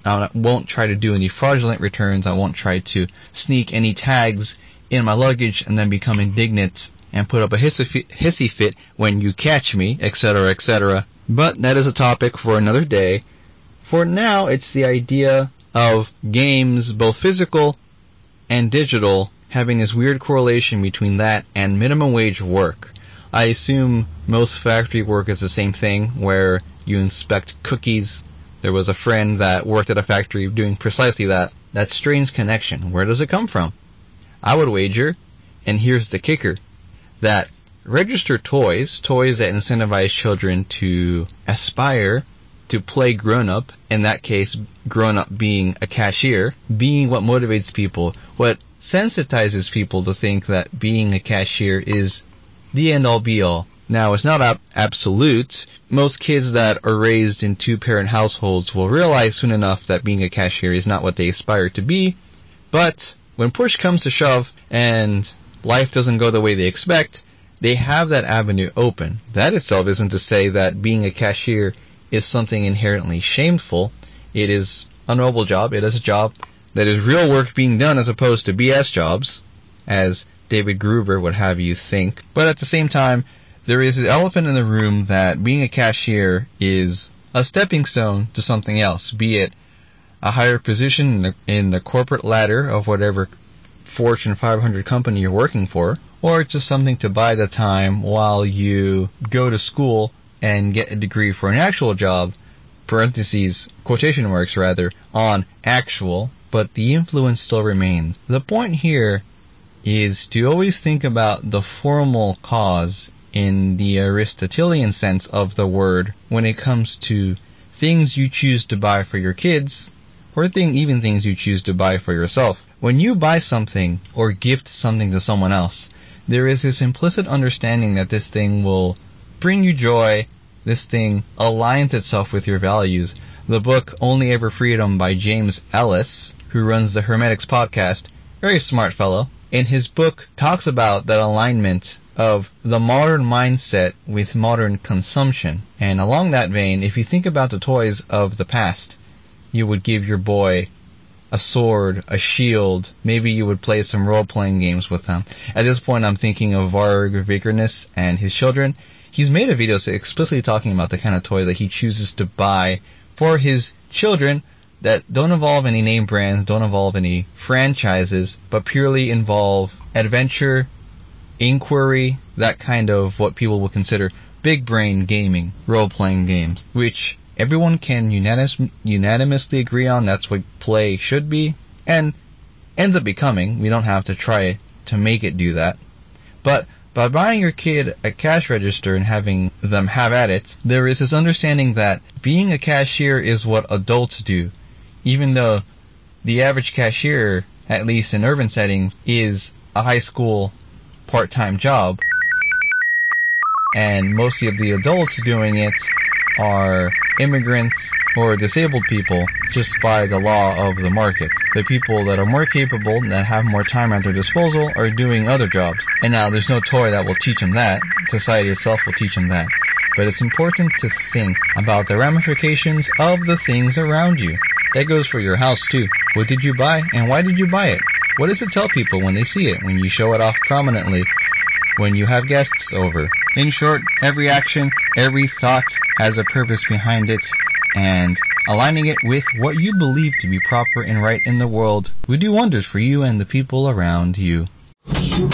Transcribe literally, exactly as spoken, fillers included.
I won't try to do any fraudulent returns. I won't try to sneak any tags in my luggage and then become indignant and put up a hissy fit, hissy fit when you catch me, et cetera, et cetera. But that is a topic for another day. For now, it's the idea of games, both physical and digital, having this weird correlation between that and minimum wage work. I assume most factory work is the same thing, where you inspect cookies. There was a friend that worked at a factory doing precisely that. That strange connection. Where does it come from? I would wager, and here's the kicker, that registered toys, toys that incentivize children to aspire to play grown-up, in that case, grown-up being a cashier, being what motivates people, what sensitizes people to think that being a cashier is the end-all be-all. Now, it's not ab- absolute. Most kids that are raised in two-parent households will realize soon enough that being a cashier is not what they aspire to be, but when push comes to shove and life doesn't go the way they expect, they have that avenue open. That itself isn't to say that being a cashier is something inherently shameful. It is a noble job. It is a job that is real work being done as opposed to B S jobs, as David Gruber would have you think. But at the same time, there is an elephant in the room that being a cashier is a stepping stone to something else, be it a higher position in the, in the corporate ladder of whatever Fortune five hundred company you're working for, or just something to buy the time while you go to school and get a degree for an actual job, parentheses, quotation marks rather, on actual, but the influence still remains. The point here is to always think about the formal cause in the Aristotelian sense of the word when it comes to things you choose to buy for your kids, or thing, even things you choose to buy for yourself. When you buy something or gift something to someone else, there is this implicit understanding that this thing will bring you joy, this thing aligns itself with your values. The book Only Ever Freedom by James Ellis, who runs the Hermetics podcast, very smart fellow, in his book talks about that alignment of the modern mindset with modern consumption. And along that vein, if you think about the toys of the past, you would give your boy a sword, a shield, maybe you would play some role-playing games with them. At this point, I'm thinking of Varg Vikernes and his children. He's made a video explicitly talking about the kind of toy that he chooses to buy for his children that don't involve any name brands, don't involve any franchises, but purely involve adventure, inquiry, that kind of what people would consider big brain gaming, role-playing games, which everyone can unanimous, unanimously agree on that's what play should be, and ends up becoming. We don't have to try to make it do that. But by buying your kid a cash register and having them have at it, there is this understanding that being a cashier is what adults do, even though the average cashier, at least in urban settings, is a high school part-time job, and mostly of the adults doing it are immigrants or disabled people just by the law of the market. The people that are more capable, that have more time at their disposal, are doing other jobs. And now there's no toy that will teach them that. Society itself will teach them that. But it's important to think about the ramifications of the things around you. That goes for your house too. What did you buy and why did you buy it? What does it tell people when they see it, when you show it off prominently, when you have guests over? In short, every action, every thought has a purpose behind it, and aligning it with what you believe to be proper and right in the world will do wonders for you and the people around you.